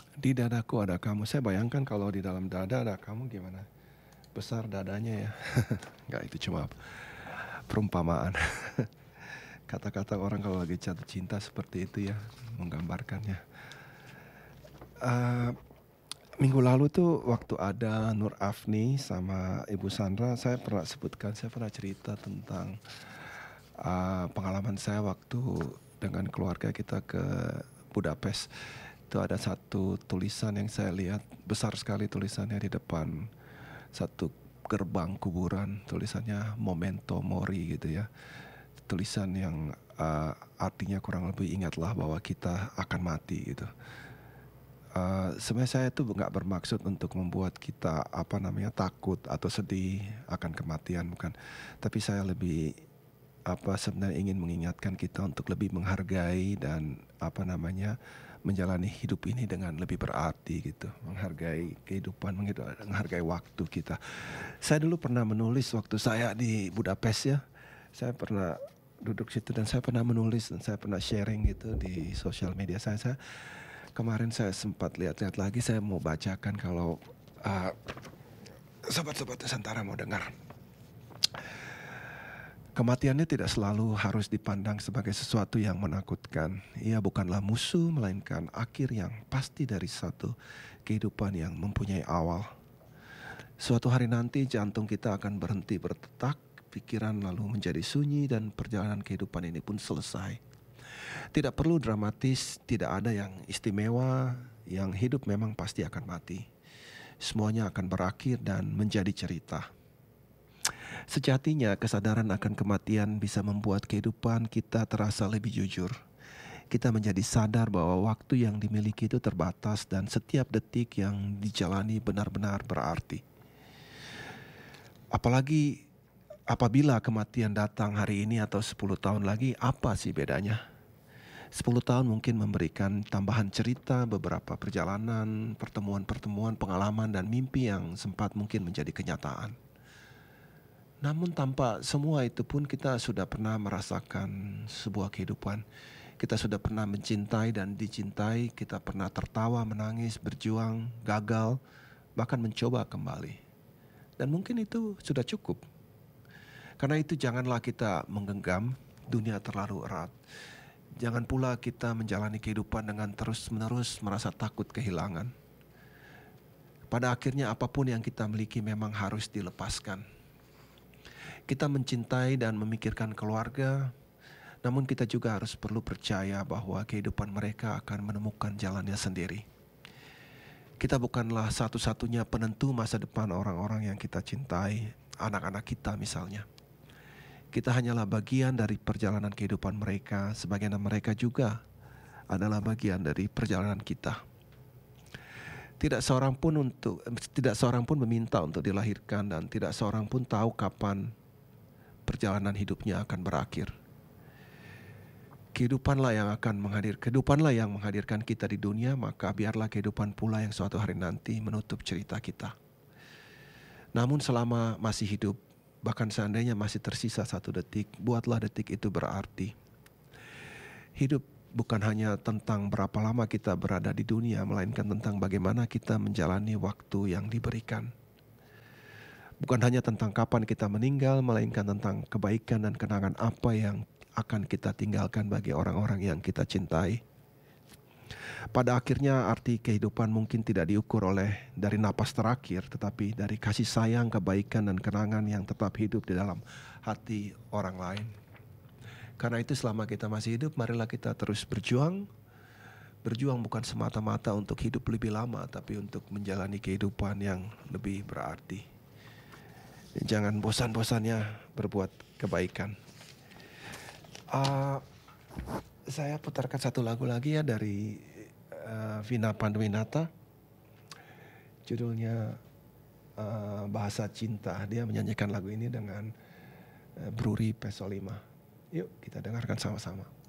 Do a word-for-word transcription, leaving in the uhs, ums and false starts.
Di dadaku ada kamu. Saya bayangkan kalau di dalam dada ada kamu gimana besar dadanya ya. Nggak, itu cuma perumpamaan. Kata-kata orang kalau lagi jatuh cinta seperti itu ya, menggambarkannya. Eee, minggu lalu tuh waktu ada Nur Afni sama Ibu Sandra, saya pernah sebutkan, saya pernah cerita tentang, eee, pengalaman saya waktu dengan keluarga kita ke Budapest. Itu ada satu tulisan yang saya lihat, besar sekali tulisannya di depan satu gerbang kuburan, tulisannya Memento Mori gitu ya. Tulisan yang, eee, artinya kurang lebih ingatlah bahwa kita akan mati gitu. Eee, sebenarnya saya tuh nggak bermaksud untuk membuat kita, apa namanya, takut atau sedih akan kematian, bukan. Tapi saya lebih, apa, sebenarnya ingin mengingatkan kita untuk lebih menghargai dan, apa namanya, menjalani hidup ini dengan lebih berarti gitu, menghargai kehidupan, menghidu menghargai waktu kita. Saya dulu pernah menulis waktu saya di Budapest ya, saya pernah duduk situ dan saya pernah menulis dan saya pernah sharing gitu di sosial media saya. Saya kemarin saya sempat lihat-lihat lagi, saya mau bacakan kalau, eee, sobat-sobat Nusantara mau dengar. Kematiannya tidak selalu harus dipandang sebagai sesuatu yang menakutkan. Ia bukanlah musuh, melainkan akhir yang pasti dari satu kehidupan yang mempunyai awal. Suatu hari nanti jantung kita akan berhenti berdetak, pikiran lalu menjadi sunyi dan perjalanan kehidupan ini pun selesai. Tidak perlu dramatis, tidak ada yang istimewa, yang hidup memang pasti akan mati. Semuanya akan berakhir dan menjadi cerita. Sejatinya kesadaran akan kematian bisa membuat kehidupan kita terasa lebih jujur. Kita menjadi sadar bahwa waktu yang dimiliki itu terbatas dan setiap detik yang dijalani benar-benar berarti. Apalagi apabila kematian datang hari ini atau sepuluh tahun lagi, apa sih bedanya? Sepuluh tahun mungkin memberikan tambahan cerita, beberapa perjalanan, pertemuan-pertemuan, pengalaman dan mimpi yang sempat mungkin menjadi kenyataan. Namun tanpa semua itu pun kita sudah pernah merasakan sebuah kehidupan. Kita sudah pernah mencintai dan dicintai, kita pernah tertawa, menangis, berjuang, gagal, bahkan mencoba kembali. Dan mungkin itu sudah cukup. Karena itu janganlah kita menggenggam dunia terlalu erat. Jangan pula kita menjalani kehidupan dengan terus-menerus merasa takut kehilangan. Pada akhirnya apapun yang kita miliki memang harus dilepaskan. Kita mencintai dan memikirkan keluarga, namun kita juga harus perlu percaya bahwa kehidupan mereka akan menemukan jalannya sendiri. Kita bukanlah satu-satunya penentu masa depan orang-orang yang kita cintai, anak-anak kita misalnya. Kita hanyalah bagian dari perjalanan kehidupan mereka, sebagaimana mereka juga adalah bagian dari perjalanan kita. Tidak seorang pun untuk tidak seorang pun meminta untuk dilahirkan dan tidak seorang pun tahu kapan perjalanan hidupnya akan berakhir. Kehidupanlah yang akan menghadir, kehidupanlah yang menghadirkan kita di dunia, maka biarlah kehidupan pula yang suatu hari nanti menutup cerita kita. Namun selama masih hidup, bahkan seandainya masih tersisa satu detik, buatlah detik itu berarti. Hidup bukan hanya tentang berapa lama kita berada di dunia, melainkan tentang bagaimana kita menjalani waktu yang diberikan. Bukan hanya tentang kapan kita meninggal, melainkan tentang kebaikan dan kenangan apa yang akan kita tinggalkan bagi orang-orang yang kita cintai. Pada akhirnya arti kehidupan mungkin tidak diukur oleh dari napas terakhir, tetapi dari kasih sayang, kebaikan dan kenangan yang tetap hidup di dalam hati orang lain. Karena itu selama kita masih hidup, marilah kita terus berjuang. Berjuang bukan semata-mata untuk hidup lebih lama, tapi untuk menjalani kehidupan yang lebih berarti. Jangan bosan-bosannya berbuat kebaikan. Uh, saya putarkan satu lagu lagi ya dari uh, Vina Panduwinata. Judulnya uh, Bahasa Cinta. Dia menyanyikan lagu ini dengan uh, Bruri Pesolima. Yuk kita dengarkan sama-sama.